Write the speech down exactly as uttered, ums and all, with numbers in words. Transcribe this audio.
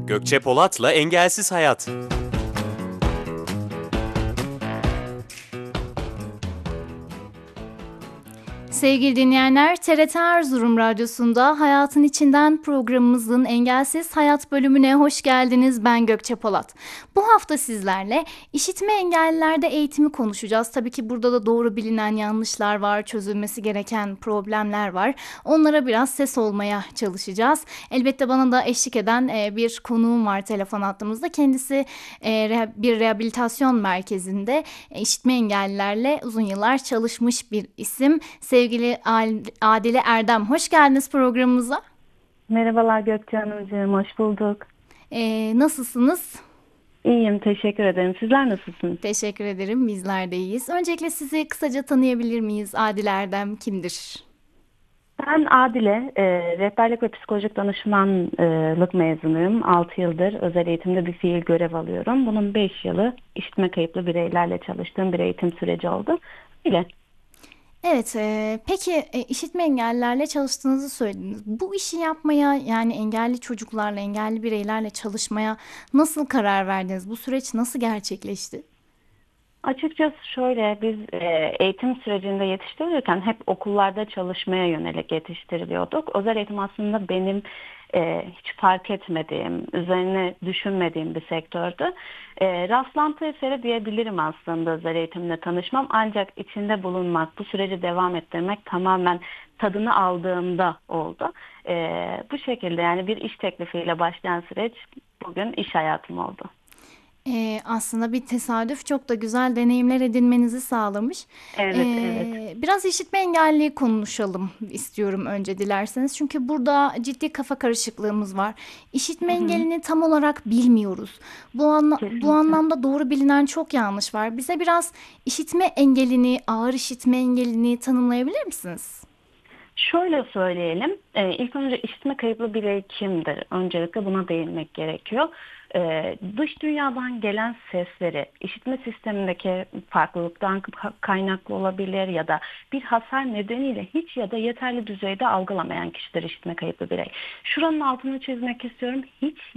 Gökçe Polat'la Engelsiz Hayat. Sevgili dinleyenler, T R T Erzurum Radyosu'nda Hayatın İçinden programımızın Engelsiz Hayat bölümüne hoş geldiniz. Ben Gökçe Polat. Bu hafta sizlerle işitme engellilerde eğitimi konuşacağız. Tabii ki burada da doğru bilinen yanlışlar var, çözülmesi gereken problemler var. Onlara biraz ses olmaya çalışacağız. Elbette bana da eşlik eden e, bir konuğum var telefon hattımızda. Kendisi e, reha- bir rehabilitasyon merkezinde e, işitme engellilerle uzun yıllar çalışmış bir isim. Sevgili Adile Erdem, hoş geldiniz programımıza. Merhabalar Gökçe Hanımcığım, hoş bulduk. Ee, nasılsınız? İyiyim, teşekkür ederim. Sizler nasılsınız? Teşekkür ederim, bizler de iyiyiz. Öncelikle sizi kısaca tanıyabilir miyiz? Adile Erdem kimdir? Ben Adile, e, rehberlik ve psikolojik danışmanlık mezunuyum. altı yıldır özel eğitimde bir fiil görev alıyorum. Bunun beş yılı işitme kayıplı bireylerle çalıştığım bir eğitim süreci oldu. Öyle. Evet, e, peki e, işitme engellilerle çalıştığınızı söylediniz. Bu işi yapmaya yani engelli çocuklarla, engelli bireylerle çalışmaya nasıl karar verdiniz? Bu süreç nasıl gerçekleşti? Açıkçası şöyle, biz e, eğitim sürecinde yetiştirilirken hep okullarda çalışmaya yönelik yetiştiriliyorduk. Özel eğitim aslında benim e, hiç fark etmediğim, üzerine düşünmediğim bir sektördü. E, rastlantı eseri diyebilirim aslında özel eğitimle tanışmam. Ancak içinde bulunmak, bu süreci devam ettirmek tamamen tadını aldığımda oldu. E, bu şekilde yani bir iş teklifiyle başlayan süreç bugün iş hayatım oldu. Ee, aslında bir tesadüf çok da güzel deneyimler edinmenizi sağlamış. Evet, evet. Ee, biraz işitme engelliği konuşalım istiyorum önce dilerseniz. Çünkü burada ciddi kafa karışıklığımız var. Hı İşitme hı, engelini tam olarak bilmiyoruz. Bu, anla- bu kesinlikle. anlamda doğru bilinen çok yanlış var. Bize biraz işitme engelini, ağır işitme engelini tanımlayabilir misiniz? Şöyle söyleyelim, e, ilk önce işitme kayıplı birey kimdir? Öncelikle buna değinmek gerekiyor. E, dış dünyadan gelen sesleri işitme sistemindeki farklılıktan ka- kaynaklı olabilir ya da bir hasar nedeniyle hiç ya da yeterli düzeyde algılamayan kişidir işitme kayıplı birey. Şuranın altını çizmek istiyorum. Hiç